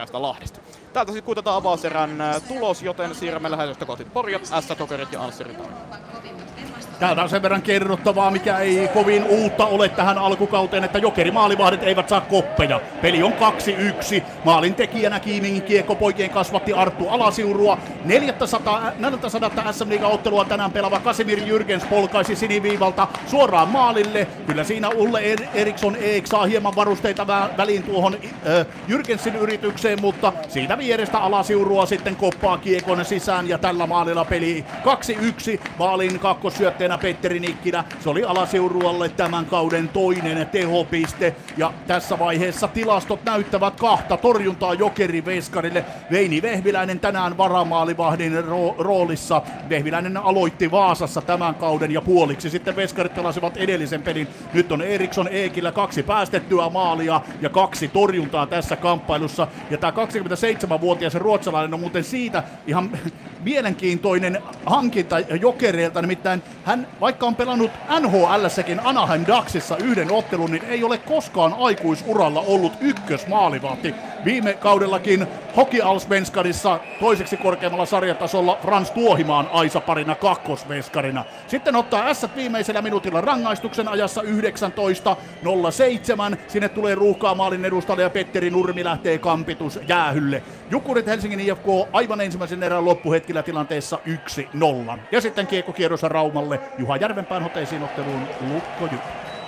alkuperäistä Lahdesta. Täältä sitten kuitataan avauserän tulos, joten siirrämme lähetystä kohti Poria, S-Tokerit ja Anssi Ritanen. Täältä on sen verran kerrottavaa, mikä ei kovin uutta ole tähän alkukauteen, että Jokeri-maalivahdit eivät saa koppeja. Peli on 2-1. Maalin tekijänä Kiimingin kiekkopoikien kasvatti Arttu Alasiurua. 400 SM-liiga-ottelua tänään pelaava Kasimir Jürgens polkaisi siniviivalta suoraan maalille. Kyllä siinä Ulle Eriksson Eek saa hieman varusteita väliin tuohon Jürgensin yritykseen, mutta siitä vierestä Alasiurua sitten koppaa kiekon sisään ja tällä maalilla peli 2-1. Maalin kakkossyötteenä Petteri Nikkilä. Se oli Alasiurualle tämän kauden toinen tehopiste. Ja tässä vaiheessa tilastot näyttävät 2 torjuntaa Jokeri-veskarille. Veini Vehviläinen tänään varamaalivahdin roolissa. Vehviläinen aloitti Vaasassa tämän kauden ja puoliksi sitten veskarit pelasivat edellisen pelin. Nyt on Eriksson Eekillä 2 päästettyä maalia ja 2 torjuntaa tässä kamppailussa. Ja tämä 27-vuotias ruotsalainen on muuten siitä ihan mielenkiintoinen hankinta Jokereilta, nimittäin hän vaikka on pelannut NHL:ssäkin Anaheim Ducksissa yhden ottelun, niin ei ole koskaan aikuisuralla ollut ykkösmaalivahti. Viime kaudellakin Hockeyallsvenskarissa toiseksi korkeammalla sarjatasolla Frans Tuohimaan aisaparina kakkosveskarina. Sitten ottaa S viimeisellä minuutilla rangaistuksen ajassa 19.07. Sinne tulee ruuhkaa maalin edustalle ja Petteri Nurmi lähtee kampitus jäähylle. Jukurit Helsingin IFK aivan ensimmäisen erän loppuhetkillä tilanteessa 1-0. Ja sitten kiekkokierros Raumalle Juha Järvenpään hoteisiin otteluun Lukko Jyp.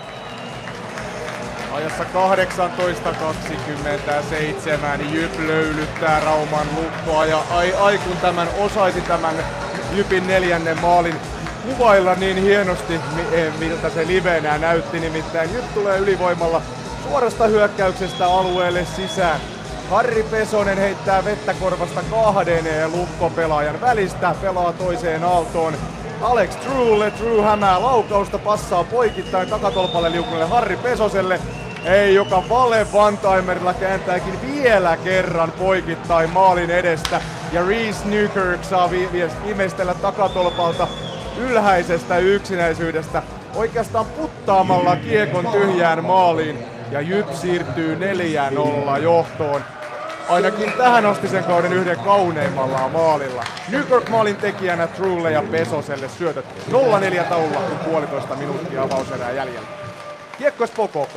Ajassa 18.27 Jyp löylyttää Rauman Lukkoa ja ai kun tämän osaisi tämän Jypin 4. maalin kuvailla niin hienosti, miltä se livenä näytti. Nimittäin Jyp tulee ylivoimalla suorasta hyökkäyksestä alueelle sisään. Harri Pesonen heittää vettä korvasta 2 Lukko-pelaajan välistä, pelaa toiseen aaltoon Alex Truelle. True hämää laukausta, passaa poikittain takatolpalle liukuneelle Harri Pesoselle. Joka Vale Vantimerilla kääntääkin vielä kerran poikittain maalin edestä. Ja Reese Newkirk saa viimeistellä takatolpalta ylhäisestä yksinäisyydestä oikeastaan puttaamalla kiekon tyhjään maaliin. Ja Jyp siirtyy 4-0 johtoon. Ainakin tähän asti sen kauden yhden kauneimmalla maalilla. Newkirk maalin tekijänä Truelle ja Pesoselle syötöt 0-4 taululla, kun 1,5 minuuttia avauserää jäljellä. Kiekko Espoo KK.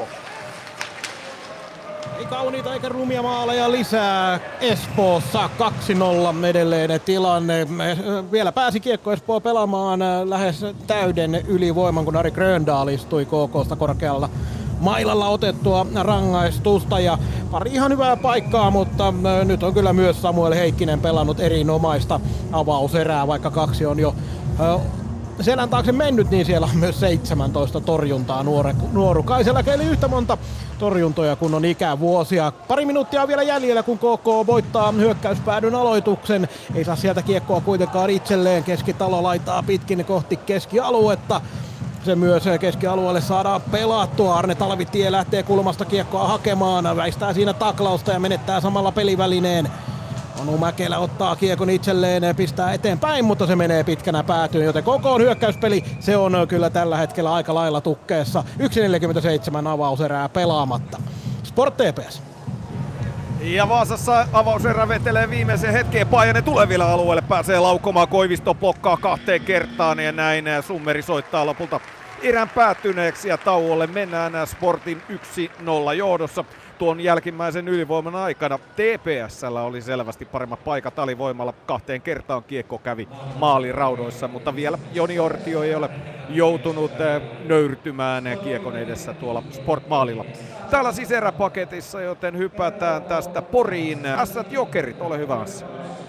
Ei kauniita eikä rumia maaleja lisää Espoossa, 2-0 edelleen tilanne. Vielä pääsi Kiekko Espoo pelaamaan lähes täyden ylivoiman, kun Ari Gröndal istui KK:sta korkealla mailalla otettua rangaistusta ja pari ihan hyvää paikkaa, mutta nyt on kyllä myös Samuel Heikkinen pelannut erinomaista avauserää, vaikka 2 on jo selän taakse mennyt, niin siellä on myös 17 torjuntaa nuorukaisellakin, eli yhtä monta torjuntoja kun on ikävuosia. Pari minuuttia on vielä jäljellä, kun KK voittaa hyökkäyspäädyn aloituksen. Ei saa sieltä kiekkoa kuitenkaan itselleen. Keskitalo laitaa pitkin kohti keskialuetta. Se myös keskialueelle saadaan pelattua. Arne Talvitie lähtee kulmasta kiekkoa hakemaan. Väistää siinä taklausta ja menettää samalla pelivälineen. Onu Mäkelä ottaa kiekon itselleen, pistää eteenpäin, mutta se menee pitkänä päätyyn, joten koko on hyökkäyspeli. Se on kyllä tällä hetkellä aika lailla tukkeessa. 1.47 avauserää pelaamatta. Sport TPS. Ja Vaasassa avauserä vetelee viimeisen hetkeen. Paajanen tulee vielä alueelle, pääsee laukomaan. Koivisto blokkaa 2 kertaan ja näin Summeri soittaa lopulta erän päättyneeksi ja tauolle mennään Sportin 1-0 johdossa. Tuon jälkimmäisen ylivoiman aikana TPS:llä oli selvästi paremmat paikat alivoimalla. 2 kertaan kiekko kävi maaliraudoissa, mutta vielä Joni Ortio ei ole joutunut nöyrtymään kiekon edessä tuolla Sport-maalilla. Täällä siis eräpaketissa, joten hypätään tästä Poriin. Ässät Jokerit, ole hyvä Assi.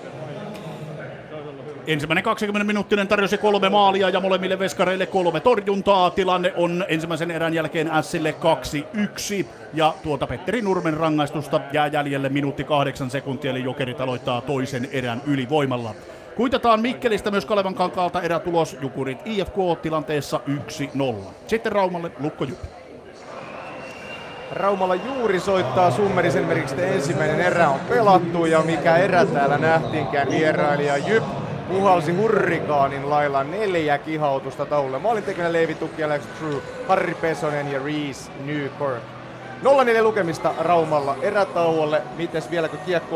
Ensimmäinen 20-minuuttinen tarjosi 3 maalia ja molemmille veskareille 3 torjuntaa. Tilanne on ensimmäisen erän jälkeen Ässille 2-1. Ja tuota Petteri Nurmen rangaistusta jää jäljelle minuutti 8 sekuntia, eli Jokerit aloittaa toisen erän ylivoimalla. Kuitataan Mikkelistä myös Kalevankankaalta erätulos Jukurit IFK tilanteessa 1-0. Sitten Raumalle Lukko Jyp. Raumalla juuri soittaa Summeri sen merkiksi, että ensimmäinen erä on pelattu ja mikä erä täällä nähtiinkään, vierailija Jyp puhalsi hurrikaanin lailla 4 kihautusta taululle. Maalintekijänä Leivi Tukki, Alex True, Harri Pesonen ja Reese Newkirk. 0-4 lukemista Raumalla erätauolle. Mites vielä kun kiekko